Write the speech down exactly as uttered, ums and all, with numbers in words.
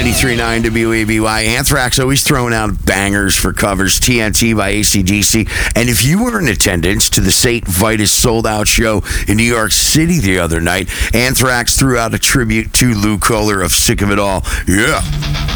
ninety-three point nine W A B Y. Anthrax always throwing out bangers for covers. T N T by A C D C. And if you were in attendance to the Saint Vitus sold-out show in New York City the other night, Anthrax threw out a tribute to Lou Kohler of Sick of It All. Yeah.